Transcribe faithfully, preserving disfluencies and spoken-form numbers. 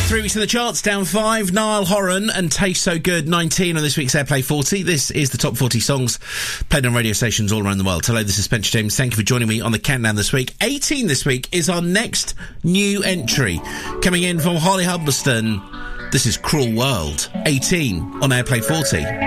Three weeks in the charts, down five. Niall Horan and Taste So Good, nineteen on this week's Airplay forty. This is the top forty songs played on radio stations all around the world. Hello, this is Spencer James. Thank you for joining me on the countdown this week. eighteen this week is our next new entry. Coming in from Holly Humberston, this is Cruel World. eighteen on Airplay forty.